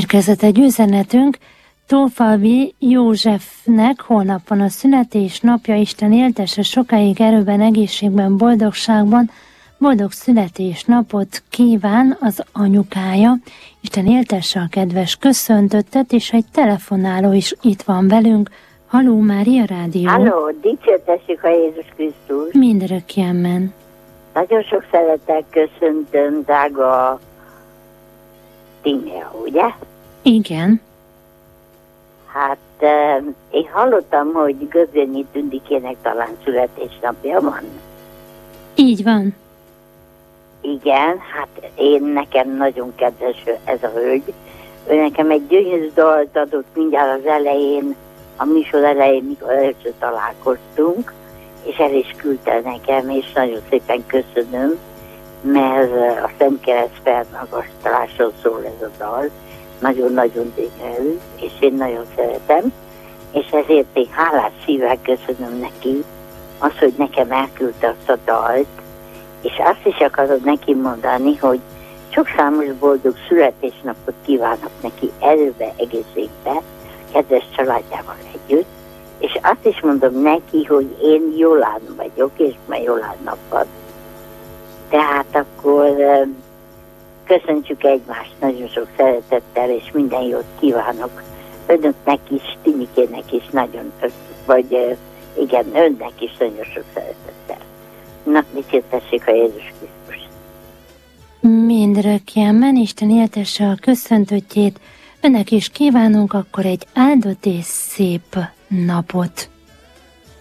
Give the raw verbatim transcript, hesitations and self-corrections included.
Érkezett egy üzenetünk, Tófalvi Józsefnek holnap van a születésnapja, Isten éltesse sokáig erőben, egészségben, boldogságban, boldog születésnapot kíván az anyukája. Isten éltesse a kedves köszöntöttet, és egy telefonáló is itt van velünk. Halló, Mária Rádió. Halló, dicsértessük a Jézus Krisztus. Mindörökkénmen. Nagyon sok szeretettel köszöntöm, drága Tímea, ugye? Igen. Hát én hallottam, hogy Göbbényi Tündikének talán születésnapja van. Így van. Igen, hát én nekem nagyon kedves ez a hölgy. Ő nekem egy gyönyörű dalt adott mindjárt az elején, a műsor elején, mikor először találkoztunk, és el is küldte nekem, és nagyon szépen köszönöm, mert a Szentkereszt felmagasztalásról szól ez a dal. Nagyon-nagyon gyönyörű, és én nagyon szeretem, és ezért én hálás szívvel köszönöm neki azt, hogy nekem elküldte azt a dalt, és azt is akarod neki mondani, hogy sok számos boldog születésnapot kívánok neki erőbe, egészségbe, kedves családjával együtt, és azt is mondom neki, hogy én Jolán vagyok, és ma Jolán nap van. Tehát akkor köszöntjük egymást nagyon sok szeretettel, és minden jót kívánok önöknek is, Timikének is nagyon, vagy igen, önnek is nagyon sok szeretettel. Na, dicsértessék a Jézus Krisztus. Mindörökkénmen, Isten éltesse a köszöntöttjét. Önnek is kívánunk akkor egy áldott és szép napot.